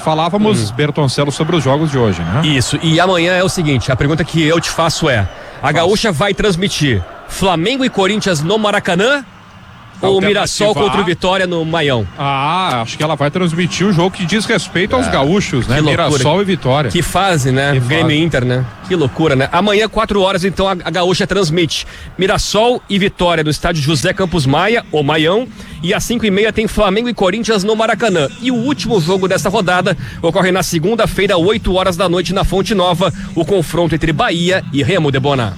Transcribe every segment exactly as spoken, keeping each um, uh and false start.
falávamos, hum. Bertoncello, sobre os jogos de hoje, né? Isso, e amanhã é o seguinte, a pergunta que eu te faço é, a Gaúcha vai transmitir Flamengo e Corinthians no Maracanã ou Mirassol contra o Vitória no Maião? Ah, acho que ela vai transmitir o jogo que diz respeito aos é, gaúchos, né? Mirassol e Vitória. Que fase, né? Que Grêmio e Inter, né? Que loucura, né? Amanhã, quatro horas, então, a, a Gaúcha transmite Mirassol e Vitória no estádio José Campos Maia, ou Maião, e às cinco e meia tem Flamengo e Corinthians no Maracanã. E o último jogo dessa rodada ocorre na segunda-feira, oito horas da noite, na Fonte Nova, o confronto entre Bahia e Remo de Boná.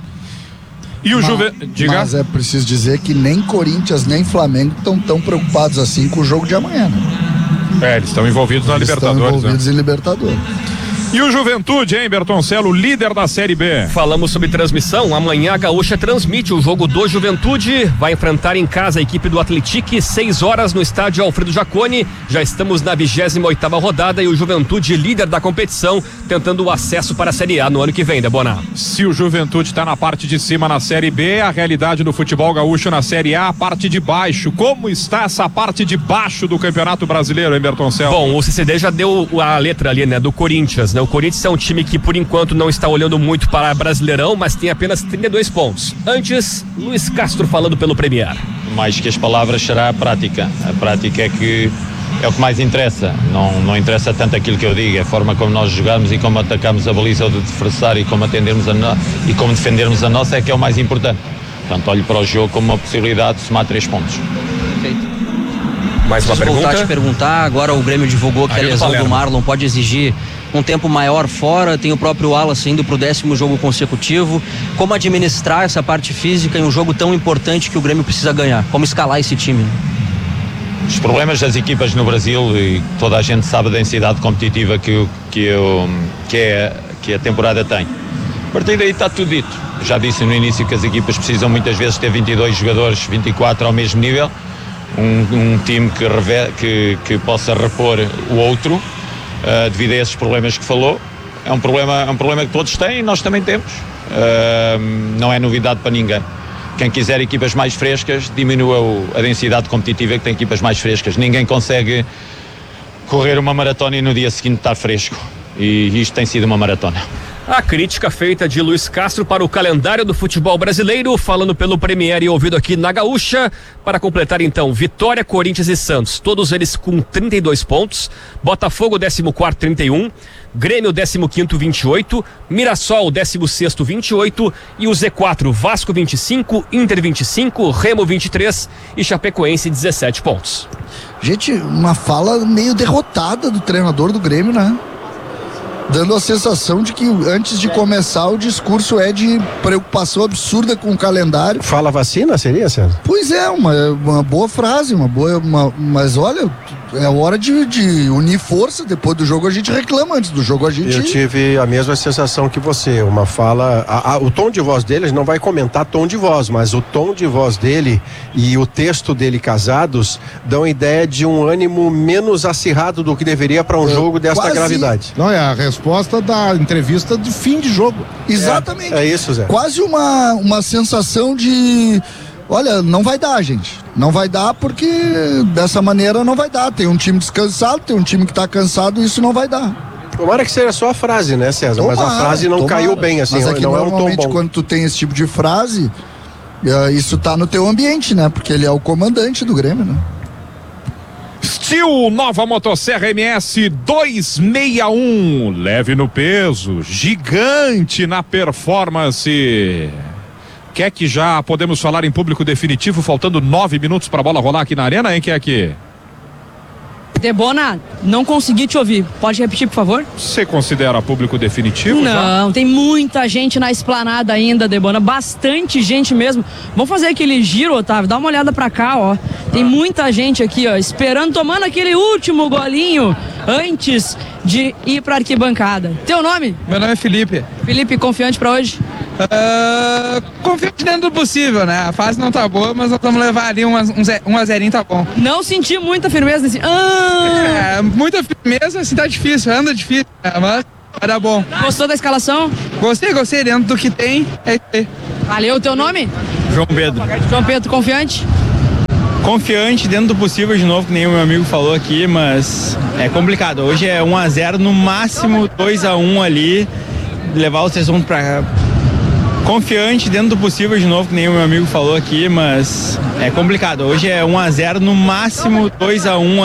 E o Juve... Diga. Mas é preciso dizer que nem Corinthians nem Flamengo estão tão preocupados assim com o jogo de amanhã, né? É, eles estão envolvidos na eles Libertadores. Estão envolvidos né? em Libertadores. E o Juventude, hein, Bertoncello, líder da Série B. Falamos sobre transmissão. Amanhã a Gaúcha transmite o jogo do Juventude. Vai enfrentar em casa a equipe do Atlético, seis horas no estádio Alfredo Jaconi. Já estamos na vigésima oitava rodada e o Juventude, líder da competição, tentando o acesso para a Série A no ano que vem, Deboná. Se o Juventude está na parte de cima na Série B, a realidade do futebol gaúcho na Série A, a parte de baixo. Como está essa parte de baixo do Campeonato Brasileiro, hein, Bertoncello? Bom, o C C D já deu a letra ali, né, do Corinthians, né? O Corinthians é um time que por enquanto não está olhando muito para Brasileirão, mas tem apenas trinta e dois pontos. Antes, Luiz Castro falando pelo Premier. Mais que as palavras será a prática. A prática é que é o que mais interessa. Não, não interessa tanto aquilo que eu digo, é a forma como nós jogamos e como atacamos a baliza do adversário e como atendermos a no... e como defendermos a nossa é que é o mais importante. Portanto, olho para o jogo como uma possibilidade de somar três pontos. Perfeito. Mais uma Preciso pergunta? voltar a te perguntar, agora o Grêmio divulgou que Aí a lesão do Marlon pode exigir um tempo maior fora, tem o próprio Wallace indo para o décimo jogo consecutivo. Como administrar essa parte física em um jogo tão importante que o Grêmio precisa ganhar? Como escalar esse time? Os problemas das equipas no Brasil, e toda a gente sabe a densidade competitiva que, que, eu, que, é, que a temporada tem. A partir daí está tudo dito. Já disse no início que as equipas precisam muitas vezes ter vinte e dois jogadores, vinte e quatro ao mesmo nível. Um, um time que, reve, que, que possa repor o outro, uh, devido a esses problemas que falou. É um problema, é um problema que todos têm e nós também temos. Uh, não é novidade para ninguém. Quem quiser equipas mais frescas, diminua o, a densidade competitiva que tem equipas mais frescas. Ninguém consegue correr uma maratona e no dia seguinte estar fresco. E isto tem sido uma maratona. A crítica feita de Luiz Castro para o calendário do futebol brasileiro, falando pelo Premier e ouvido aqui na Gaúcha, para completar então, Vitória, Corinthians e Santos, todos eles com trinta e dois pontos, Botafogo décimo quarto, trinta e um, Grêmio décimo quinto, vinte e oito, Mirassol décimo sexto, vinte e oito e o Z quatro, Vasco vinte e cinco, Inter vinte e cinco, Remo vinte e três e Chapecoense dezessete pontos. Gente, uma fala meio derrotada do treinador do Grêmio, né? Dando a sensação de que antes de começar o discurso é de preocupação absurda com o calendário. Fala vacina, seria, César? Pois é, uma, uma boa frase, uma boa, uma, mas olha, é hora de, de unir força. Depois do jogo a gente reclama, antes do jogo a gente... Eu tive a mesma sensação que você, uma fala, a, a, o tom de voz dele, a gente não vai comentar tom de voz, mas o tom de voz dele e o texto dele casados dão ideia de um ânimo menos acirrado do que deveria para um é, jogo desta quase... gravidade. Não, é a resposta da entrevista de fim de jogo. Exatamente. É, é isso, Zé. Quase uma, uma sensação de... Olha, não vai dar, gente. Não vai dar porque dessa maneira não vai dar. Tem um time descansado, tem um time que tá cansado e isso não vai dar. Tomara que seja só a frase, né, César? Tomara, mas a frase não tomara. Caiu bem, assim, mas é que não é um tom bom. Quando tu tem esse tipo de frase, isso tá no teu ambiente, né? Porque ele é o comandante do Grêmio, né? Steel, nova motosserra M S duzentos e sessenta e um, leve no peso, gigante na performance. Quer que já podemos falar em público definitivo, faltando nove minutos para a bola rolar aqui na arena, hein, quer que... Debona, não consegui te ouvir. Pode repetir, por favor? Você considera público definitivo? Não, já? Tem muita gente na esplanada ainda, Debona. Bastante gente mesmo. Vamos fazer aquele giro, Otávio. Dá uma olhada pra cá, ó. Tem ah. muita gente aqui, ó, esperando, tomando aquele último golinho antes de ir pra arquibancada. Teu nome? Meu nome é Felipe. Felipe, confiante pra hoje? Uh, confiante dentro do possível, né? A fase não tá boa, mas nós vamos levar ali um, um, um a zerinho, tá bom. Não senti muita firmeza nesse... Ah! É, muita firmeza, assim, tá difícil, anda difícil, né? Mas vai dar bom. Gostou da escalação? Gostei, gostei, dentro do que tem, é isso aí. Valeu, teu nome? João Pedro. João Pedro, confiante? Confiante dentro do possível de novo, que nem o meu amigo falou aqui, mas é complicado. Hoje é um a zero, no máximo dois a um ali, levar os três pontos pra... Confiante dentro do possível de novo, que nem o meu amigo falou aqui, mas é complicado. Hoje é um a zero, no máximo dois a um